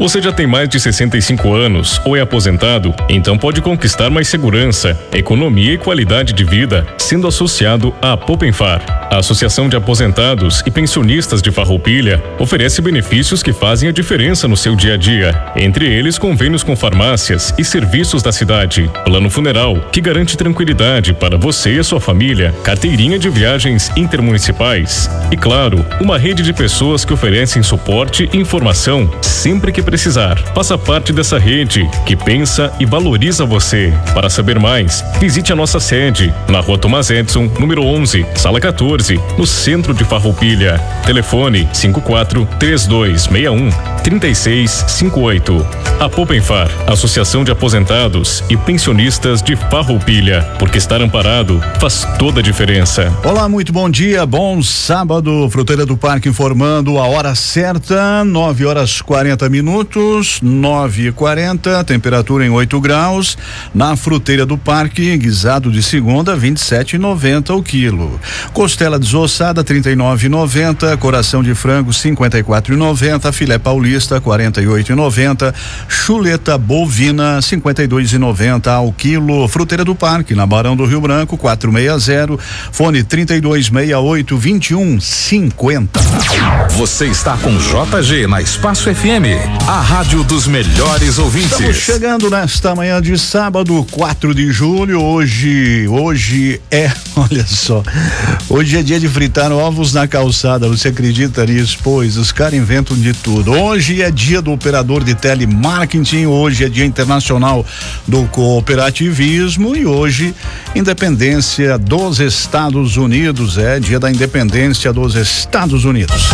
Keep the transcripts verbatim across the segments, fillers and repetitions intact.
Você já tem mais de sessenta e cinco anos ou é aposentado? Então pode conquistar mais segurança, economia e qualidade de vida sendo associado à Poupenfar. A Associação de Aposentados e Pensionistas de Farroupilha oferece benefícios que fazem a diferença no seu dia a dia. Entre eles, convênios com farmácias e serviços da cidade, plano funeral, que garante tranquilidade para você e a sua família, carteirinha de viagens intermunicipais e, claro, uma rede de pessoas que oferecem suporte e informação sempre que precisar. Faça parte dessa rede que pensa e valoriza você. Para saber mais, visite a nossa sede na Rua Thomas Edison, número onze, sala quatorze, no centro de Farroupilha. Telefone cinco quatro três dois seis um três seis cinco oito. A Poupenfar, Associação de Aposentados e Pensionistas de Farroupilha, porque estar amparado faz toda a diferença. Olá, muito bom dia, bom sábado. Fruteira do Parque informando a hora certa, nove horas quarenta minutos, nove e quarenta, temperatura em oito graus. Na Fruteira do Parque, guisado de segunda, vinte e sete e noventa o quilo. Costela desossada, trinta e nove e noventa, coração de frango, cinquenta e quatro e noventa, filé paulista, quarenta e oito e noventa, chuleta bovina, cinquenta e dois e noventa ao quilo. Fruteira do Parque, na Barão do Rio Branco, quatrocentos e sessenta, fone trinta e dois sessenta e oito vinte e um cinquenta. Você está com J G na Espaço F M, a rádio dos melhores ouvintes. Estamos chegando nesta manhã de sábado, quatro de julho. Hoje, hoje é, olha só, hoje é dia de fritar ovos na calçada. Você acredita nisso? Pois os caras inventam de tudo. Hoje é dia do operador de telemarketing, hoje é dia internacional do cooperativismo e hoje independência dos Estados Unidos, é dia da independência dos Estados Unidos.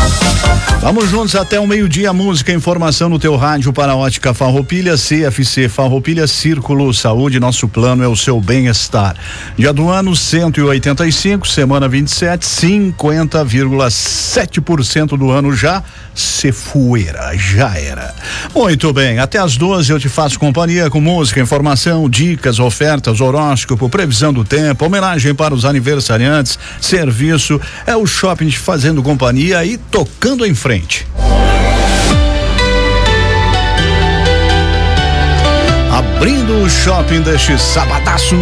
Vamos juntos até o meio-dia, música, informação no teu rádio para a Ótica Farroupilha, C F C Farroupilha, Círculo Saúde, nosso plano é o seu bem-estar. Dia do ano cento e oitenta e cinco, semana vinte e sete, cinquenta vírgula sete por cento do ano já se fuera, já era. Muito bem, até às doze eu te faço companhia com música, informação, dicas, ofertas, horóscopo, previsão do tempo, homenagem para os aniversariantes, serviço, é o shopping te fazendo companhia e tocando em frente. Abrindo o shopping deste sabadaço